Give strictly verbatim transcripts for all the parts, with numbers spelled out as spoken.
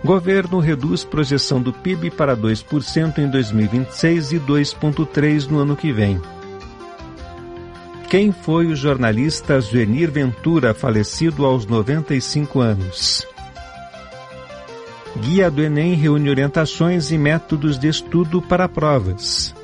Governo reduz projeção do P I B para dois por cento em dois mil e vinte e seis e dois vírgula três por cento no ano que vem. Quem foi o jornalista Zuenir Ventura, falecido aos noventa e cinco anos? Guia do Enem reúne orientações e métodos de estudo para provas.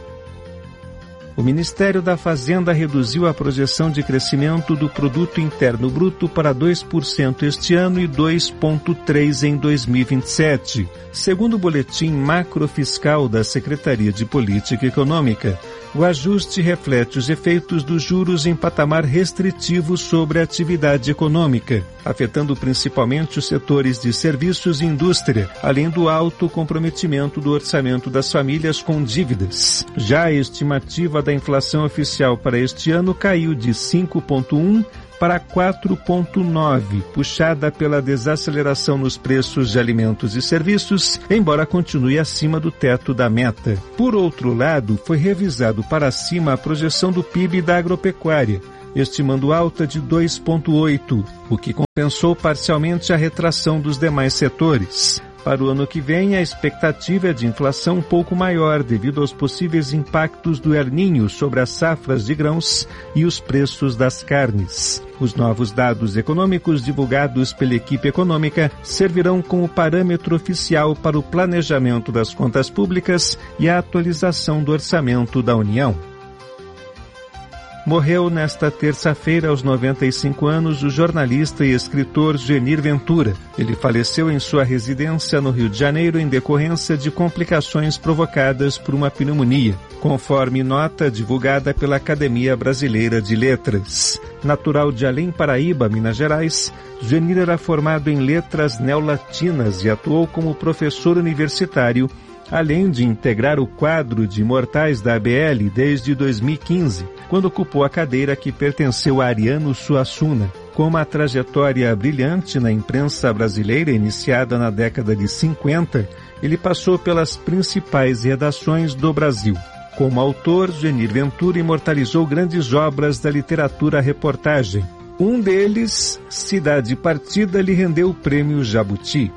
O Ministério da Fazenda reduziu a projeção de crescimento do Produto Interno Bruto para dois por cento este ano e dois vírgula três por cento em dois mil e vinte e sete. Segundo o boletim macrofiscal da Secretaria de Política Econômica, o ajuste reflete os efeitos dos juros em patamar restritivo sobre a atividade econômica, afetando principalmente os setores de serviços e indústria, além do alto comprometimento do orçamento das famílias com dívidas. Já a estimativa da inflação oficial para este ano caiu de cinco vírgula um para quatro vírgula nove, puxada pela desaceleração nos preços de alimentos e serviços, embora continue acima do teto da meta. Por outro lado, foi revisado para cima a projeção do P I B da agropecuária, estimando alta de dois vírgula oito, o que compensou parcialmente a retração dos demais setores. Para o ano que vem, a expectativa é de inflação um pouco maior devido aos possíveis impactos do El Niño sobre as safras de grãos e os preços das carnes. Os novos dados econômicos divulgados pela equipe econômica servirão como parâmetro oficial para o planejamento das contas públicas e a atualização do orçamento da União. Morreu nesta terça-feira, aos noventa e cinco anos, o jornalista e escritor Zuenir Ventura. Ele faleceu em sua residência no Rio de Janeiro em decorrência de complicações provocadas por uma pneumonia, conforme nota divulgada pela Academia Brasileira de Letras. Natural de Além Paraíba, Minas Gerais, Zuenir era formado em letras neolatinas e atuou como professor universitário, além de integrar o quadro de imortais da A B L desde dois mil e quinze, quando ocupou a cadeira que pertenceu a Ariano Suassuna. Com uma trajetória brilhante na imprensa brasileira iniciada na década de cinquenta, ele passou pelas principais redações do Brasil. Como autor, Zuenir Ventura imortalizou grandes obras da literatura reportagem. Um deles, Cidade Partida, lhe rendeu o Prêmio Jabuti.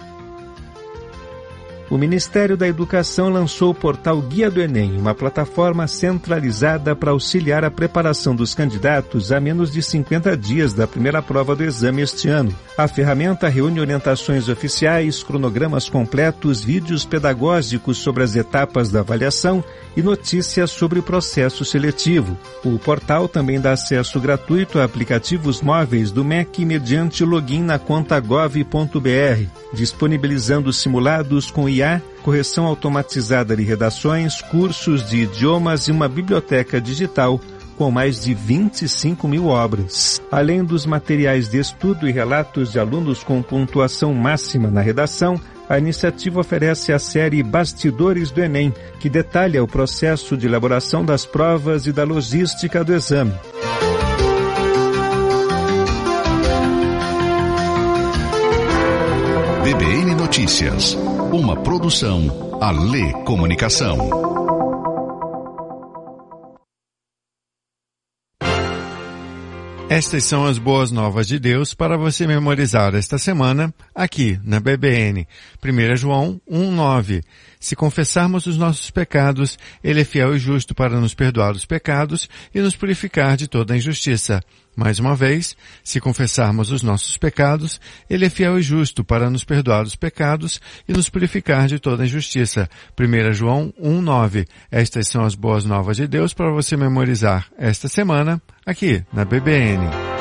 O Ministério da Educação lançou o portal Guia do Enem, uma plataforma centralizada para auxiliar a preparação dos candidatos a menos de cinquenta dias da primeira prova do exame este ano. A ferramenta reúne orientações oficiais, cronogramas completos, vídeos pedagógicos sobre as etapas da avaliação e notícias sobre o processo seletivo. O portal também dá acesso gratuito a aplicativos móveis do M E C mediante login na conta gov ponto br, disponibilizando simulados com I A, correção automatizada de redações, cursos de idiomas e uma biblioteca digital com mais de vinte e cinco mil obras. Além dos materiais de estudo e relatos de alunos com pontuação máxima na redação, a iniciativa oferece a série Bastidores do Enem, que detalha o processo de elaboração das provas e da logística do exame. B B N Notícias, uma produção Alê Comunicação. Estas são as boas novas de Deus para você memorizar esta semana aqui na B B N. primeiro João um, nove. Se confessarmos os nossos pecados, Ele é fiel e justo para nos perdoar os pecados e nos purificar de toda a injustiça. Mais uma vez, se confessarmos os nossos pecados, Ele é fiel e justo para nos perdoar os pecados e nos purificar de toda a injustiça. primeiro João um, nove. Estas são as boas novas de Deus para você memorizar esta semana aqui na B B N.